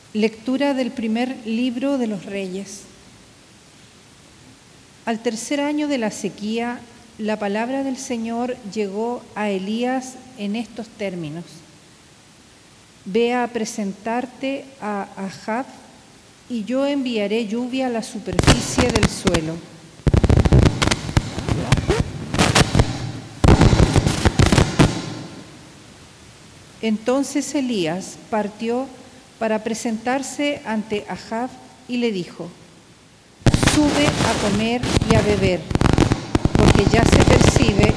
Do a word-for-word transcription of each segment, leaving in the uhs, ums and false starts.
Lectura del primer libro de los Reyes. Al tercer año de la sequía, la palabra del Señor llegó a Elías en estos términos: Ve a presentarte a Ahab, y yo enviaré lluvia a la superficie del suelo. Entonces Elías partió para presentarse ante Ahab y le dijo: Sube a comer y a beber, porque ya se percibe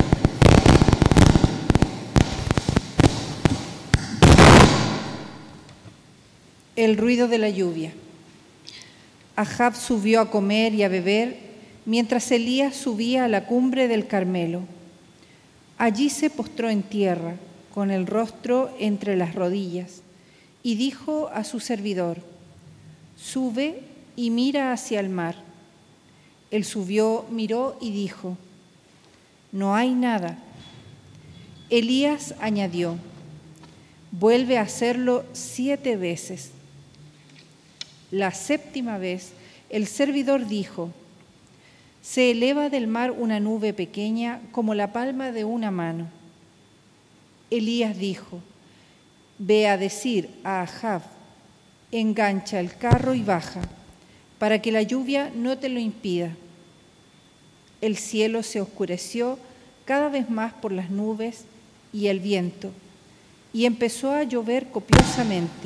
el ruido de la lluvia. Ahab subió a comer y a beber mientras Elías subía a la cumbre del Carmelo. Allí se postró en tierra, con el rostro entre las rodillas, y dijo a su servidor: Sube y mira hacia el mar. Él subió, miró y dijo: No hay nada. Elías añadió: Vuelve a hacerlo siete veces. La séptima vez, el servidor dijo: Se eleva del mar una nube pequeña como la palma de una mano. Elías dijo: Ve a decir a Ahab: Engancha el carro y baja, para que la lluvia no te lo impida. El cielo se oscureció cada vez más por las nubes y el viento, y empezó a llover copiosamente.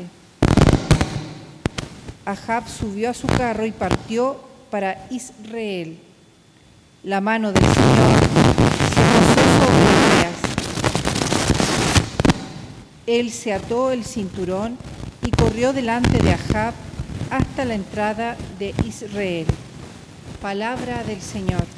Ahab subió a su carro y partió para Israel. La mano del Señor se posó sobre Elías. Él se ató el cinturón y corrió delante de Ahab hasta la entrada de Israel. Palabra del Señor.